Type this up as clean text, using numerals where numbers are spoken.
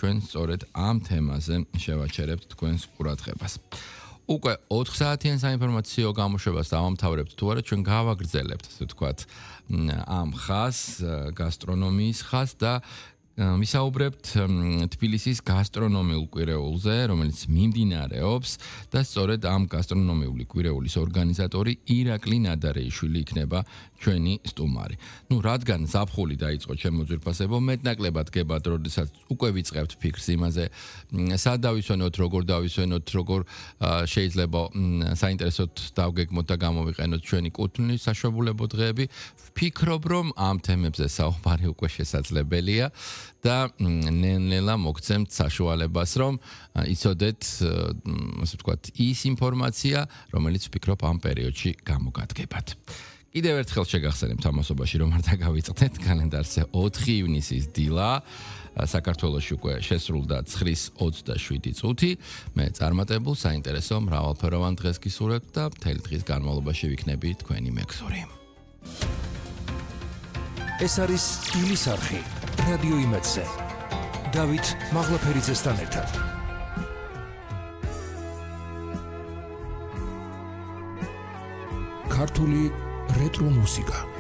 ჩვენ სწორედ ამ თემაზე შევაჩერებთ თქვენს ყურადღებას. უკვე 4 საათიან საინფორმაციო გამოშვებას დავამთავრებთ თუ არა ჩვენ გავაგრძელებთ ასე ვთქვათ ამ ხაზს გასტრონომიის ხაზს და ვისაუბრებთ თბილისის გასტრონომიულ კვირეულზე, რომელიც მიმდინარეობს და სწორედ ამ გასტრონომიული კვირეულის ორგანიზატორი ირაკლი ნადარეიშვილი იქნება ჩვენი სტუმარი. რადგან ზაფხული დაიწყო ჩემო ძვირფასებო, მეტნაკლებად გებად, როდესაც უკვე ვიწყებთ ფიქრს იმაზე, სად დავისვენოთ, როგორ დავისვენოთ, როგორ შეიძლება საინტერესოდ დავგეგმოთ და გამოვიყენოთ ჩვენი კუთვნილი საშუალებო დღეები. ვფიქრობ, რომ ამ თემებზე საუბარი უკვე შესაძლებელია. და ნელ-ნელა მოგცემთ საშუალებას, რომ იცოდეთ, ასე ვთქვათ, ის ინფორმაცია, რომელიც ვფიქრობ ამ პერიოდში გამოგადგებათ. კიდევ ერთხელ შეგახსენებთ ამასობაში, რომ არ დაგავიწყდეთ კალენდარზე 4 ივნისის დილა, საქართველოში უკვე შესრულდა 9:27 წუთი. მე წარმატებულ, საინტერესო, მრავალფეროვან დღეს გისურვებთ და მთელი დღის განმავლობაში ვიქნები თქვენი მეგზური. ეს არის სტილის არხი. რადიო იმედზე. დავით მაღლაფერიძესთან ერთად. ქართული რეტრო მუსიკა.